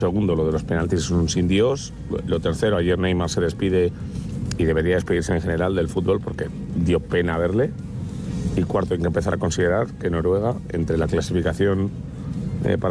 Segundo, lo de los penaltis es un sin Dios. Lo tercero, ayer Neymar se despide y debería despedirse en general del fútbol porque dio pena verle. Y cuarto, hay que empezar a considerar que Noruega, entre la clasificación para